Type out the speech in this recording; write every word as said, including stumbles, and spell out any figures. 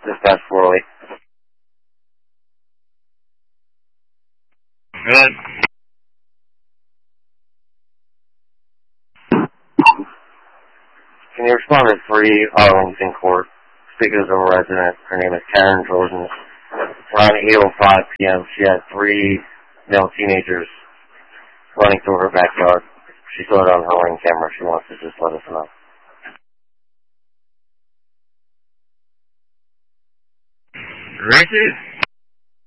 Dispatch four oh eight. Good. Can you respond to three Arlington Court? Speakers of a resident. Her name is Karen Jordan. Around eight oh five p.m. she had three male teenagers running through her backyard. She saw it on her ring camera. She wants to just let us know. Richard?